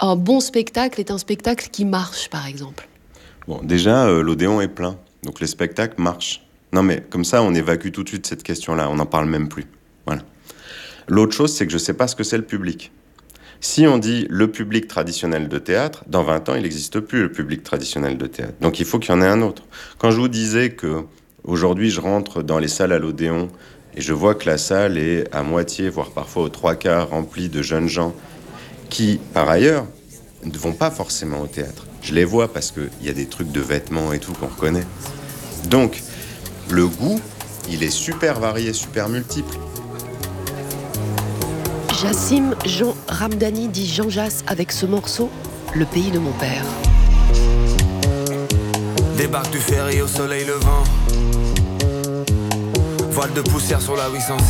un bon spectacle est un spectacle qui marche, par exemple? Bon, déjà, l'Odéon est plein, donc les spectacles marchent. Non mais comme ça, on évacue tout de suite cette question-là, on n'en parle même plus. Voilà. L'autre chose, c'est que je ne sais pas ce que c'est le public. Si on dit le public traditionnel de théâtre, dans 20 ans, il n'existe plus le public traditionnel de théâtre. Donc il faut qu'il y en ait un autre. Quand je vous disais que aujourd'hui je rentre dans les salles à l'Odéon et je vois que la salle est à moitié, voire parfois aux 3/4 remplie de jeunes gens qui, par ailleurs, ne vont pas forcément au théâtre. Je les vois parce qu'il y a des trucs de vêtements et tout qu'on reconnaît. Donc, le goût, il est super varié, super multiple. Jassim Jean Ramdani dit Jean Jass avec ce morceau, Le pays de mon père. Débarque du ferry au soleil levant. Voile de poussière sur la 800.